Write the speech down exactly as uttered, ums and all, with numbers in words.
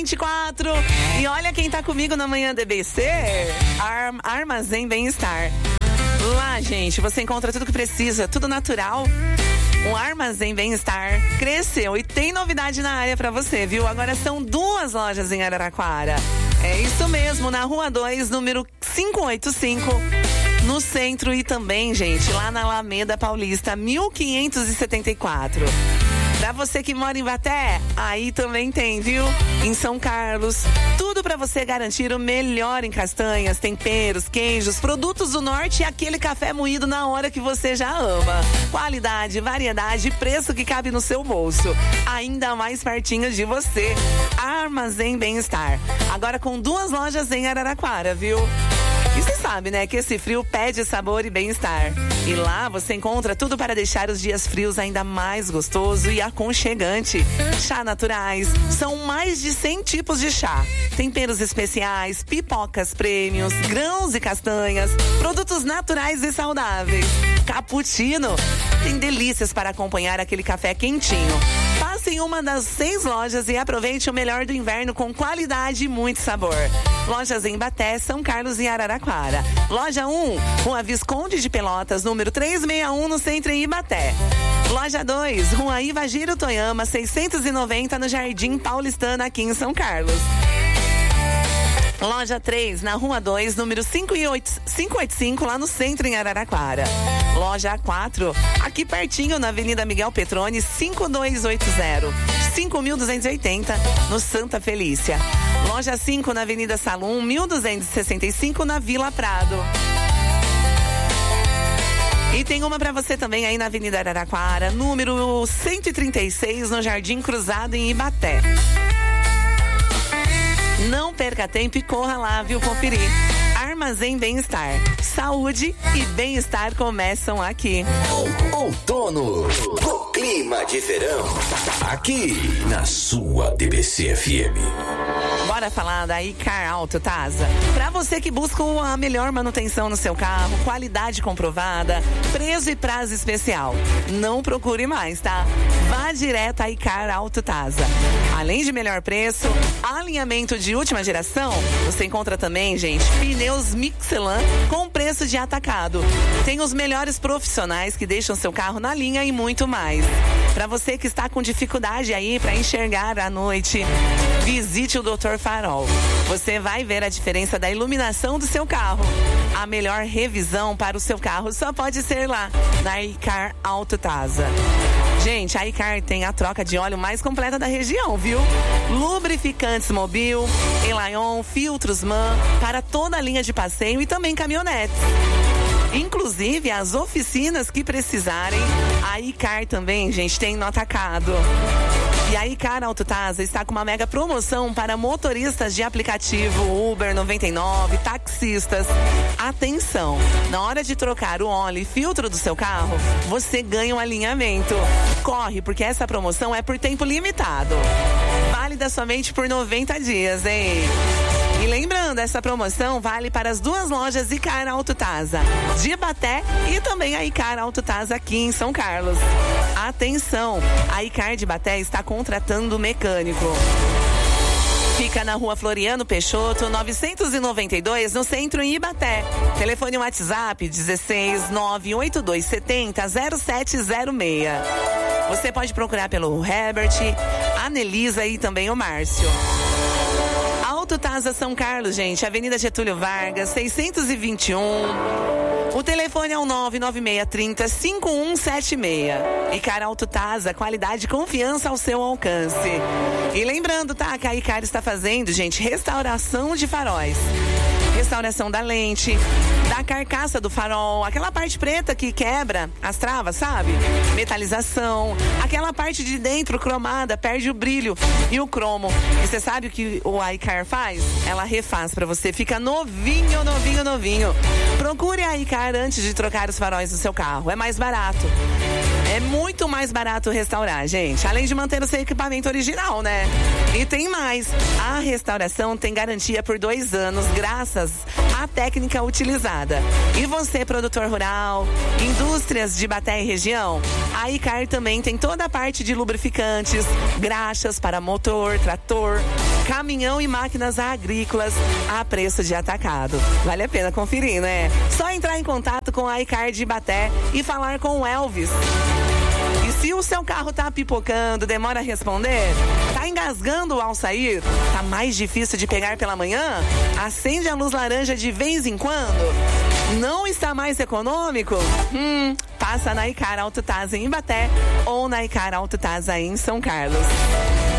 vinte e quatro. E olha quem tá comigo na manhã D B C. Ar- Armazém Bem-Estar. Lá, gente, você encontra tudo que precisa, tudo natural. O Armazém Bem-Estar cresceu e tem novidade na área pra você, viu? Agora são duas lojas em Araraquara. É isso mesmo, na Rua dois, número quinhentos e oitenta e cinco, no centro, e também, gente, lá na Alameda Paulista, mil quinhentos e setenta e quatro. Pra você que mora em Ibaté, aí também tem, viu? Em São Carlos, tudo pra você garantir o melhor em castanhas, temperos, queijos, produtos do norte e aquele café moído na hora que você já ama. Qualidade, variedade e preço que cabe no seu bolso. Ainda mais pertinho de você. Armazém Bem-Estar. Agora com duas lojas em Araraquara, viu? E você sabe, né, que esse frio pede sabor e bem-estar. E lá você encontra tudo para deixar os dias frios ainda mais gostoso e aconchegante. Chá naturais, são mais de cem tipos de chá. Temperos especiais, pipocas prêmios, grãos e castanhas, produtos naturais e saudáveis. Cappuccino, tem delícias para acompanhar aquele café quentinho. Passe em uma das seis lojas e aproveite o melhor do inverno com qualidade e muito sabor. Lojas em Ibaté, São Carlos e Araraquara. Loja um, Rua Visconde de Pelotas, número trezentos e sessenta e um, no centro em Ibaté. Loja dois, Rua Ivagiro Toyama, seiscentos e noventa, no Jardim Paulistana, aqui em São Carlos. Loja três, na Rua dois, número quinhentos e oitenta e cinco, lá no centro em Araraquara. Loja quatro, aqui pertinho na Avenida Miguel Petroni, cinco dois oito zero, cinco mil duzentos e oitenta, no Santa Felícia. Loja cinco, na Avenida Salum, mil duzentos e sessenta e cinco, na Vila Prado. E tem uma pra você também aí na Avenida Araraquara, número cento e trinta e seis, no Jardim Cruzado, em Ibaté. Não perca tempo e corra lá, viu, conferir. Armazém Bem-Estar. Saúde e bem-estar começam aqui. Outono, o clima de verão, aqui na sua D B C F M. Bora falar da Icar Auto Tasa. Pra você que busca a melhor manutenção no seu carro, qualidade comprovada, preço e prazo especial, não procure mais, tá? Vá direto a Icar Auto Tasa. Além de melhor preço, alinhamento de última geração, você encontra também, gente, pneus Michelin com preço de atacado. Tem os melhores profissionais que deixam seu carro na linha e muito mais. Pra você que está com dificuldade aí pra enxergar à noite, visite o doutor Farol. Você vai ver a diferença da iluminação do seu carro. A melhor revisão para o seu carro só pode ser lá, na Icar Auto Tasa. Gente, a Icar tem a troca de óleo mais completa da região, viu? Lubrificantes Mobil, Elion, filtros MAN, para toda a linha de passeio e também caminhonetes. Inclusive, as oficinas que precisarem, a Icar também, gente, tem no atacado. E a Icar Auto Tasa está com uma mega promoção para motoristas de aplicativo, Uber noventa e nove, taxistas. Atenção, na hora de trocar o óleo e filtro do seu carro, você ganha um alinhamento. Corre, porque essa promoção é por tempo limitado. Válida somente por noventa dias, hein? E lembrando, essa promoção vale para as duas lojas Icar Auto Tasa, de Ibaté, e também a Icar Auto Tasa aqui em São Carlos. Atenção, a Icar de Ibaté está contratando mecânico. Fica na Rua Floriano Peixoto, novecentos e noventa e dois, no centro em Ibaté. Telefone WhatsApp dezesseis nove oito dois sete zero zero sete zero seis. Você pode procurar pelo Herbert, a Nelisa e também o Márcio. Auto Tasa São Carlos, gente, Avenida Getúlio Vargas, seiscentos e vinte e um. O telefone é o nove nove seis três zero cinco um sete seis. Icar Auto Tasa, qualidade e confiança ao seu alcance. E lembrando, tá, que a Icar está fazendo, gente, restauração de faróis. Restauração da lente, da carcaça do farol, aquela parte preta que quebra as travas, sabe? Metalização, aquela parte de dentro cromada, perde o brilho e o cromo. E você sabe o que o iCar faz? Ela refaz pra você, fica novinho, novinho, novinho. Procure a iCar antes de trocar os faróis do seu carro, é mais barato. É muito mais barato restaurar, gente. Além de manter o seu equipamento original, né? E tem mais. A restauração tem garantia por dois anos, graças a técnica utilizada. E você, produtor rural, indústrias de Ibaté e região, a Icar também tem toda a parte de lubrificantes, graxas para motor, trator, caminhão e máquinas agrícolas a preço de atacado. Vale a pena conferir, né? Só entrar em contato com a Icar de Ibaté e falar com o Elvis. E se o seu carro tá pipocando, demora a responder, tá engasgando ao sair, tá mais difícil de pegar pela manhã, acende a luz laranja de vez em quando, não está mais econômico? Hum, passa na Icar Autotasa em Ibaté ou na Icar Autotasa em São Carlos.